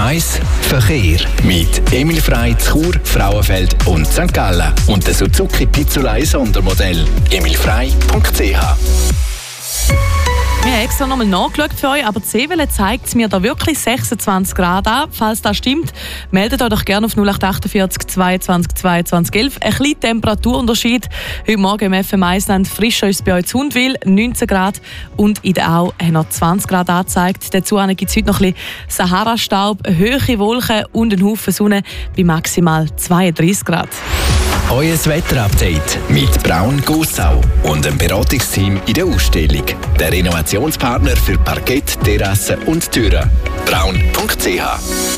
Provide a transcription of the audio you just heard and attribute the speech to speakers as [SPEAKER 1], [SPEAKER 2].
[SPEAKER 1] 1 Verkehr mit Emil Frey, Chur, Frauenfeld und St. Gallen und der Suzuki Pizzolei Sondermodell. emilfrey.ch.
[SPEAKER 2] Wir haben extra nochmal nachgeschaut für euch, aber die Seewelle zeigt mir da wirklich 26 Grad an. Falls das stimmt, meldet euch doch gerne auf 0848 22 22 11. Ein kleiner Temperaturunterschied. Heute Morgen im FM Eisland frischer ist es bei euch in Hundwil, 19 Grad. Und in der Au haben noch 20 Grad angezeigt. Dazu gibt es heute noch ein bisschen Sahara-Staub, hohe Wolken und einen Haufen Sonne bei maximal 32 Grad.
[SPEAKER 1] Euer Wetterupdate mit Braun Gossau und dem Beratungsteam in der Ausstellung. Der Renovationspartner für Parkett, Terrassen und Türen. Braun.ch